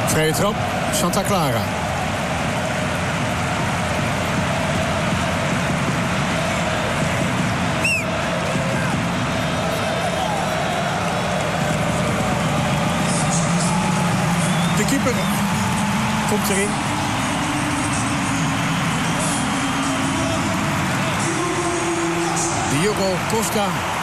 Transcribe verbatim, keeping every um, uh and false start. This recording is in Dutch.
Vrije trap, Santa Clara. De keeper komt erin. Diogo Costa